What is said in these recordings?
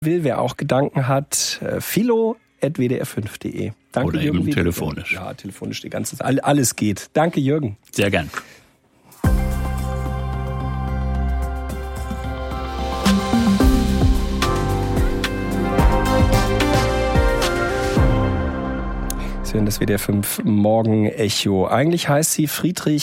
Wer auch Gedanken hat, philo@wdr5.de. Danke, oder Jürgen, eben telefonisch. Ja, telefonisch die ganze Zeit. Alles geht. Danke, Jürgen. Sehr gern. In das WDR 5 Morgen-Echo. Eigentlich heißt sie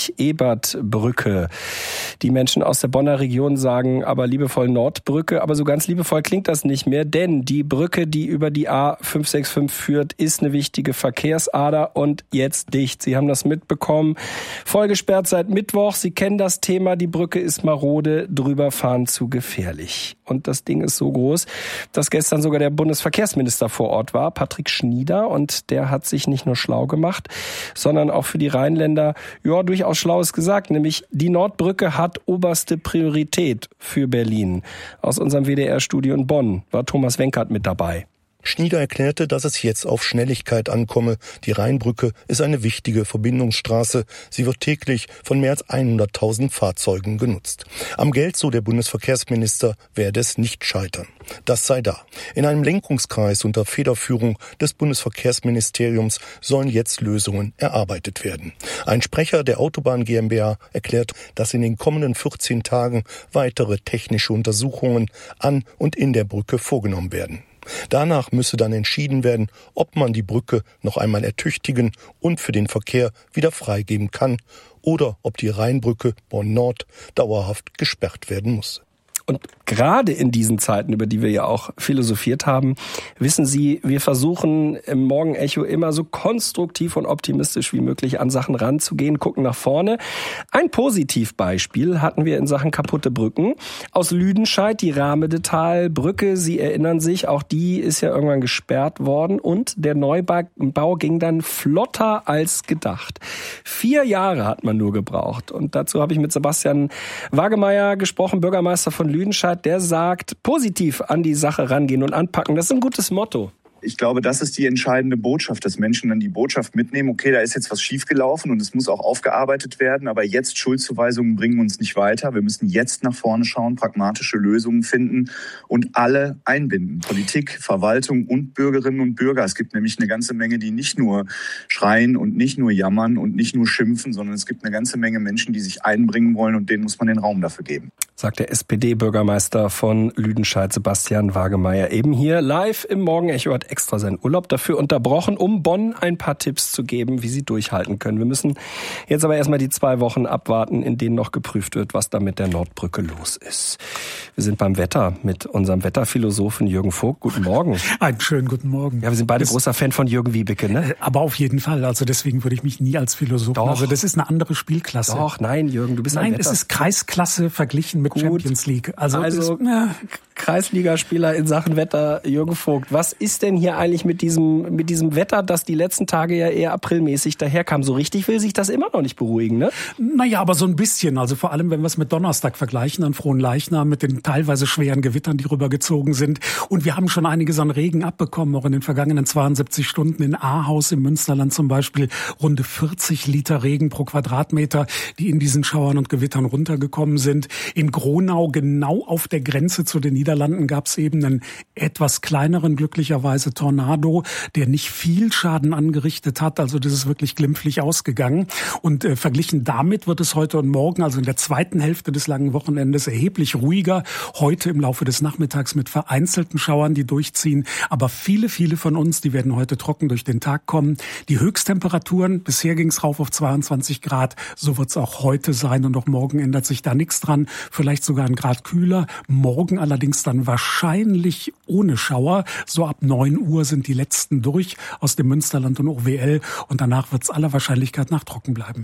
Friedrich-Ebert-Brücke. Die Menschen aus der Bonner Region sagen aber liebevoll Nordbrücke, aber so ganz liebevoll klingt das nicht mehr, denn die Brücke, die über die A565 führt, ist eine wichtige Verkehrsader und jetzt dicht. Sie haben das mitbekommen. Voll gesperrt seit Mittwoch. Sie kennen das Thema, die Brücke ist marode, drüberfahren zu gefährlich. Und das Ding ist so groß, dass gestern sogar der Bundesverkehrsminister vor Ort war, Patrick Schnieder, und der hat sich nicht nur schlau gemacht, sondern auch für die Rheinländer durchaus Schlaues gesagt, nämlich die Nordbrücke hat oberste Priorität für Berlin. Aus unserem WDR-Studio in Bonn war Thomas Wenkert mit dabei. Schnieder erklärte, dass es jetzt auf Schnelligkeit ankomme. Die Rheinbrücke ist eine wichtige Verbindungsstraße. Sie wird täglich von mehr als 100.000 Fahrzeugen genutzt. Am Geld, so der Bundesverkehrsminister, werde es nicht scheitern. Das sei da. In einem Lenkungskreis unter Federführung des Bundesverkehrsministeriums sollen jetzt Lösungen erarbeitet werden. Ein Sprecher der Autobahn GmbH erklärt, dass in den kommenden 14 Tagen weitere technische Untersuchungen an und in der Brücke vorgenommen werden. Danach müsse dann entschieden werden, ob man die Brücke noch einmal ertüchtigen und für den Verkehr wieder freigeben kann oder ob die Rheinbrücke Bonn-Nord dauerhaft gesperrt werden muss. Und gerade in diesen Zeiten, über die wir ja auch philosophiert haben, wissen Sie, wir versuchen im Morgen-Echo immer so konstruktiv und optimistisch wie möglich an Sachen ranzugehen, gucken nach vorne. Ein Positivbeispiel hatten wir in Sachen kaputte Brücken. Aus Lüdenscheid, die Rahmedetalbrücke, Sie erinnern sich, auch die ist ja irgendwann gesperrt worden und der Neubau ging dann flotter als gedacht. 4 Jahre hat man nur gebraucht. Und dazu habe ich mit Sebastian Wagemeyer gesprochen, Bürgermeister von Lüdenscheid, der sagt, positiv an die Sache rangehen und anpacken. Das ist ein gutes Motto. Ich glaube, das ist die entscheidende Botschaft, dass Menschen dann die Botschaft mitnehmen, okay, da ist jetzt was schiefgelaufen und es muss auch aufgearbeitet werden, aber jetzt Schuldzuweisungen bringen uns nicht weiter. Wir müssen jetzt nach vorne schauen, pragmatische Lösungen finden und alle einbinden. Politik, Verwaltung und Bürgerinnen und Bürger. Es gibt nämlich eine ganze Menge, die nicht nur schreien und nicht nur jammern und nicht nur schimpfen, sondern es gibt eine ganze Menge Menschen, die sich einbringen wollen und denen muss man den Raum dafür geben. Sagt der SPD-Bürgermeister von Lüdenscheid, Sebastian Wagemeyer, eben hier live im Morgen-Echo, hat extra seinen Urlaub dafür unterbrochen, um Bonn ein paar Tipps zu geben, wie sie durchhalten können. Wir müssen jetzt aber erstmal die 2 Wochen abwarten, in denen noch geprüft wird, was da mit der Nordbrücke los ist. Wir sind beim Wetter mit unserem Wetterphilosophen Jürgen Vogt. Guten Morgen. Einen schönen guten Morgen. Ja, wir sind beide großer Fan von Jürgen Wiebeke, ne? Aber auf jeden Fall. Also deswegen würde ich mich nie als Philosoph. Doch. Also das ist eine andere Spielklasse. Doch, nein, Jürgen, du bist ein Wetter. Nein, es ist Kreisklasse verglichen mit Champions League. Also Kreisligaspieler in Sachen Wetter, Jürgen Vogt. Was ist denn hier eigentlich mit diesem Wetter, das die letzten Tage ja eher aprilmäßig daherkam? So richtig will sich das immer noch nicht beruhigen, ne? Naja, aber so ein bisschen. Also vor allem, wenn wir es mit Donnerstag vergleichen, an Fronleichnam, mit den teilweise schweren Gewittern, die rübergezogen sind. Und wir haben schon einiges an Regen abbekommen, auch in den vergangenen 72 Stunden in Ahaus im Münsterland zum Beispiel. Runde 40 Liter Regen pro Quadratmeter, die in diesen Schauern und Gewittern runtergekommen sind. In Gronau, genau auf der Grenze zu den Niederlanden, gab es eben einen etwas kleineren, glücklicherweise, Tornado, der nicht viel Schaden angerichtet hat. Also das ist wirklich glimpflich ausgegangen. Und verglichen damit wird es heute und morgen, also in der zweiten Hälfte des langen Wochenendes, erheblich ruhiger. Heute im Laufe des Nachmittags mit vereinzelten Schauern, die durchziehen. Aber viele von uns, die werden heute trocken durch den Tag kommen. Die Höchsttemperaturen, bisher ging es rauf auf 22 Grad. So wird es auch heute sein. Und auch morgen ändert sich da nichts dran. Vielleicht sogar 1 Grad kühler. Morgen allerdings dann wahrscheinlich ohne Schauer. So ab 9 Uhr sind die letzten durch aus dem Münsterland und OWL. Und danach wird es aller Wahrscheinlichkeit nach trocken bleiben.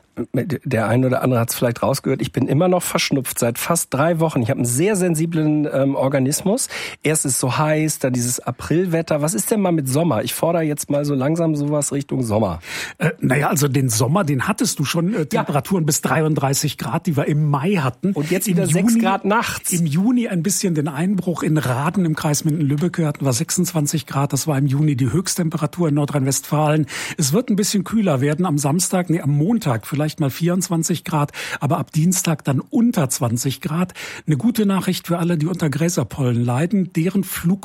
Der eine oder andere hat es vielleicht rausgehört. Ich bin immer noch verschnupft seit fast 3 Wochen. Ich habe einen sehr sensiblen Organismus. Erst ist es so heiß, dann dieses Aprilwetter. Was ist denn mal mit Sommer? Ich fordere jetzt mal so langsam sowas Richtung Sommer. Also den Sommer, den hattest du schon. Temperaturen bis 33 Grad, die wir im Mai hatten. Und jetzt wieder 6 Grad nachts. Im Juni ein bisschen den Einbruch. In Raden im Kreis Minden-Lübbecke hatten wir 26 Grad. Das war im Juni die Höchsttemperatur in Nordrhein-Westfalen. Es wird ein bisschen kühler werden am Montag vielleicht mal 24 Grad, aber ab Dienstag dann unter 20 Grad. Eine gute Nachricht für alle, die unter Gräserpollen leiden. Deren Flug